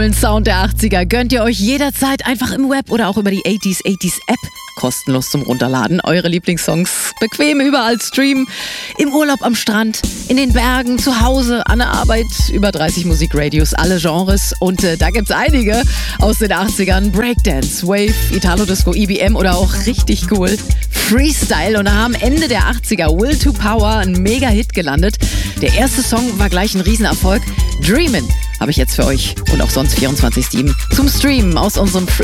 Sound der 80er gönnt ihr euch jederzeit einfach im Web oder auch über die 80s App. Kostenlos zum Runterladen. Eure Lieblingssongs bequem überall streamen. Im Urlaub am Strand, in den Bergen, zu Hause, an der Arbeit. Über 30 Musikradios, alle Genres. Und da gibt's einige aus den 80ern. Breakdance, Wave, Italo-Disco, EBM oder auch richtig cool Freestyle. Und da haben Ende der 80er Will to Power ein Mega-Hit gelandet. Der erste Song war gleich ein Riesenerfolg. Dreamin' habe ich jetzt für euch und auch sonst 24/7 zum Streamen aus unserem